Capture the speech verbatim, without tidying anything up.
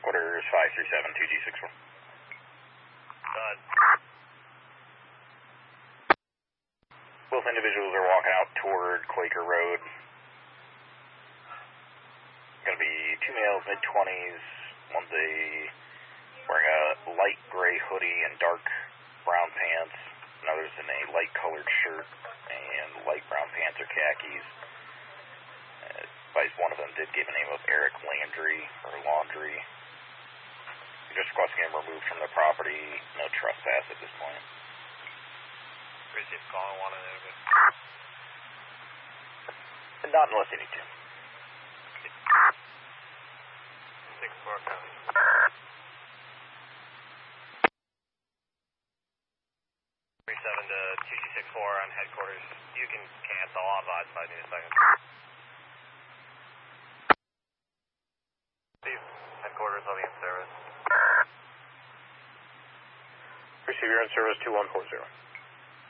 headquarters five three seven two G six four. Done. Both individuals are walking out toward Quaker Road. Going to be two males, mid twenties. One's a wearing a light gray hoodie and dark brown pants. Another's in a light colored shirt and light brown pants or khakis. Uh, advised one of them did give a name of Eric Landry or Laundry. Just requesting him removed from the property. No trespass at this point. Receive call, one in interview. Not unless you need to. six four, copy. three seven to two G six four on headquarters. You can cancel. I'll advise if I need a second. Steve, headquarters, I'll be in service. Receive, you're in service two one four zero.